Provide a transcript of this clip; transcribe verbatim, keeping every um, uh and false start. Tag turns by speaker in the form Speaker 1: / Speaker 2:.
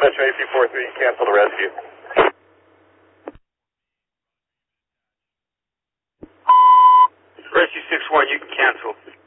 Speaker 1: Metro A C four three, cancel the rescue. Rescue six one, you can cancel.